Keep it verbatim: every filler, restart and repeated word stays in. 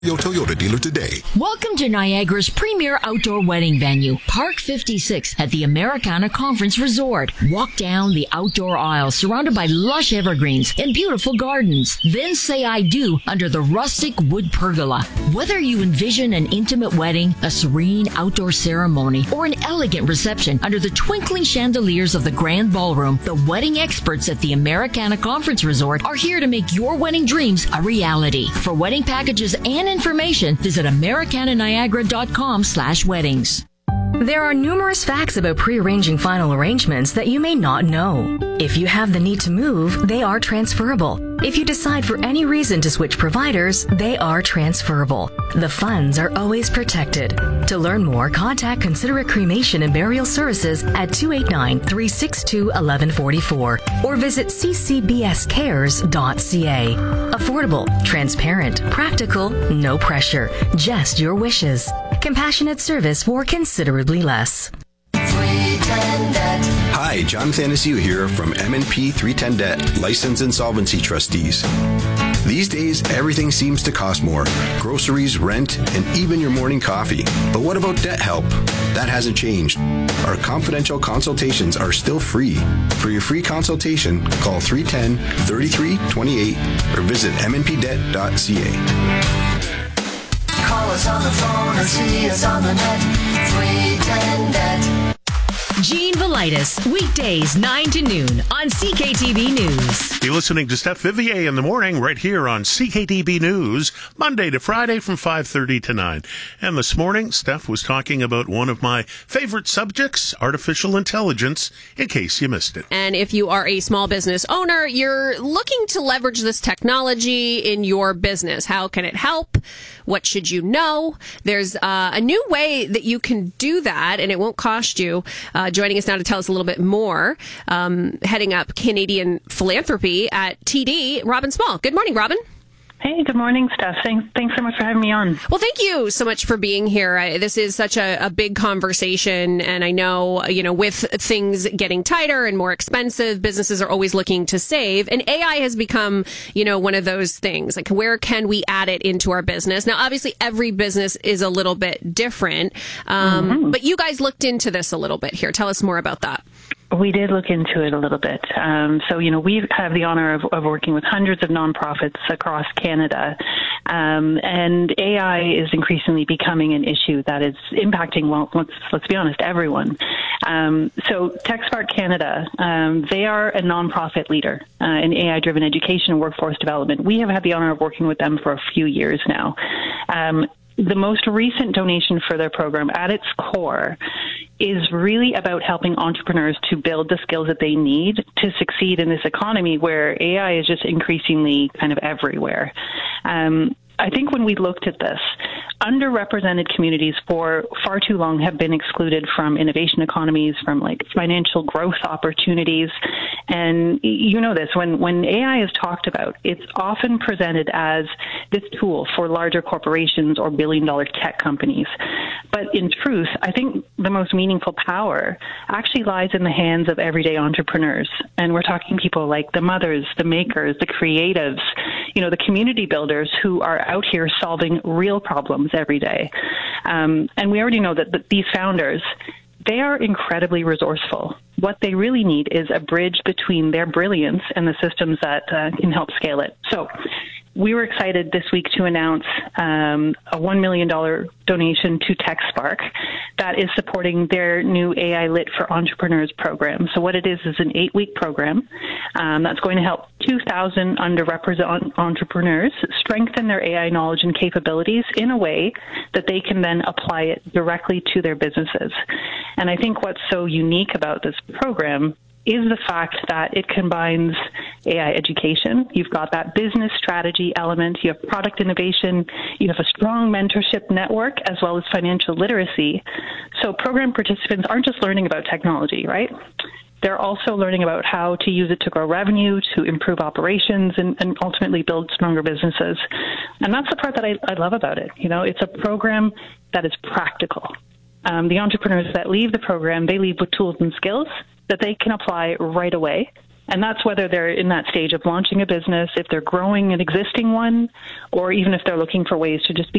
Your Toyota dealer today. Welcome to Niagara's premier outdoor wedding venue, Park fifty-six at the Americana Conference Resort. Walk down the outdoor aisle surrounded by lush evergreens and beautiful gardens. Then say I do under the rustic wood pergola. Whether you envision an intimate wedding, a serene outdoor ceremony, or an elegant reception under the twinkling chandeliers of the grand ballroom, the wedding experts at the Americana Conference Resort are here to make your wedding dreams a reality. For wedding packages and information, visit americana niagara dot com slash weddings. There are numerous facts about pre-arranging final arrangements that you may not know. If you have the need to move, they are transferable. If you decide for any reason to switch providers, they are transferable. The funds are always protected. To learn more, contact Considerate Cremation and Burial Services at two eight nine, three six two, one one four four or visit c c b s cares dot c a. Affordable, transparent, practical, no pressure, just your wishes. Compassionate service for considerably less. Hi, John Thanasiu here from M and P three ten Debt, Licensed Insolvency Trustees. These days, everything seems to cost more. Groceries, rent, and even your morning coffee. But what about debt help? That hasn't changed. Our confidential consultations are still free. For your free consultation, call three one zero, three three two eight or visit m n p debt dot c a. Call us on the phone or see us on the net. three ten debt. Gene Velitis, weekdays nine to noon on C K T V News. You're listening to Steph Vivier in the morning right here on C K T V News, Monday to Friday from five thirty to nine. And this morning, Steph was talking about one of my favorite subjects, artificial intelligence, in case you missed it. And if you are a small business owner, you're looking to leverage this technology in your business. How can it help? What should you know? There's uh, a new way that you can do that, and it won't cost you. Uh, joining us now to tell us a little bit more, um, heading up Canadian philanthropy at T D, Robin Small. Good morning, Robin. Hey, good morning, Steph. Thanks, thanks so much for having me on. Well, thank you so much for being here. I, this is such a, a big conversation, and I know, you know, with things getting tighter and more expensive, businesses are always looking to save, and A I has become, you know, one of those things. Like, where can we add it into our business? Now, obviously, every business is a little bit different, um, mm-hmm. but you guys looked into this a little bit here. Tell us more about that. We did look into it a little bit. Um, so, you know, we have the honor of, of working with hundreds of nonprofits across Canada. Um, and A I is increasingly becoming an issue that is impacting, well, let's, let's be honest, everyone. Um, so TechSpark Canada, um, they are a nonprofit leader uh, in A I-driven education and workforce development. We have had the honor of working with them for a few years now. Um, The most recent donation for their program, at its core, is really about helping entrepreneurs to build the skills that they need to succeed in this economy where A I is just increasingly kind of everywhere. Um, I think when we looked at this, underrepresented communities for far too long have been excluded from innovation economies, from like financial growth opportunities. And you know this, when, when A I is talked about, it's often presented as this tool for larger corporations or billion dollar tech companies. But in truth, I think the most meaningful power actually lies in the hands of everyday entrepreneurs. And we're talking people like the mothers, the makers, the creatives, you know, the community builders who are out here solving real problems every day. Um, and we already know that, that these founders, they are incredibly resourceful. What they really need is a bridge between their brilliance and the systems that uh, can help scale it. So we were excited this week to announce um, a one million dollars donation to TechSpark that is supporting their new A I Lit for Entrepreneurs program. So what it is is an eight-week program um, that's going to help two thousand underrepresented entrepreneurs strengthen their A I knowledge and capabilities in a way that they can then apply it directly to their businesses. And I think what's so unique about this program is the fact that it combines A I education. You've got that business strategy element. You have product innovation. You have a strong mentorship network as well as financial literacy. So program participants aren't just learning about technology, right? They're also learning about how to use it to grow revenue, to improve operations, and, and ultimately build stronger businesses. And that's the part that I, I love about it. You know, it's a program that is practical. Um, the entrepreneurs that leave the program, they leave with tools and skills that they can apply right away And that's whether they're in that stage of launching a business, if they're growing an existing one, or even if they're looking for ways to just